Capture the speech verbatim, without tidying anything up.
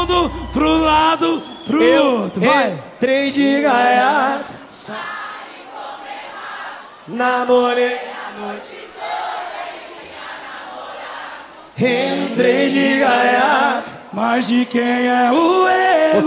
mundo, pro lado, pro Eu outro. Vai! entrei de gaiato, namorei a noite toda. Entrei de gaiato. Mas de quem é o erro?